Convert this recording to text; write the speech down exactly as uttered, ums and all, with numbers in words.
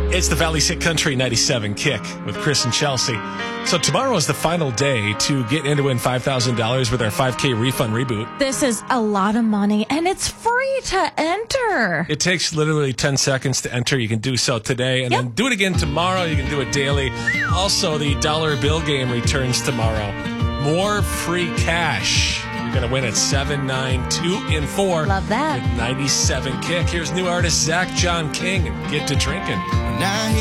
It's the Valley's Hit Country ninety-seven Kick with Chris and Chelsea. So tomorrow is the final day to get in to win five thousand dollars with our five K refund reboot. This is a lot of money, and it's free to enter. It takes literally ten seconds to enter. You can do so today, and Yep. then do it again tomorrow. You can do it daily. Also, the dollar bill game returns tomorrow. More free cash. You're going to win at seven, nine, two, and four. Love that. With ninety-seven Kick. Here's new artist Zach John King. Get to drinking. Now